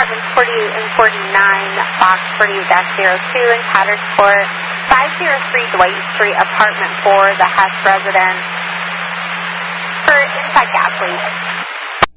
48 and 49 Fox 48-02 in Pattersport, 503 Dwight Street, apartment 4, the Hess residence. For inside gas leak.